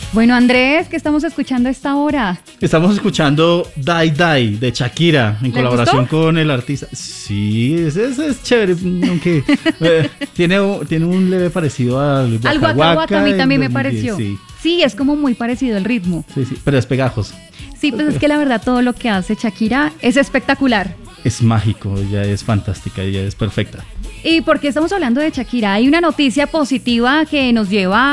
Bueno, Andrés, ¿qué estamos escuchando a esta hora? Estamos escuchando Die Die de Shakira en colaboración gustó? con el artista. Sí, es chévere, aunque tiene un leve parecido al Al Waka Waka Waka a mí en también me 2010, pareció. Sí, Sí, es como muy parecido el ritmo. sí, pero es pegajoso. Sí, pues es que la verdad todo lo que hace Shakira es espectacular. Es mágico, ella es fantástica, ella es perfecta. ¿Y por qué estamos hablando de Shakira? Hay una noticia positiva que nos lleva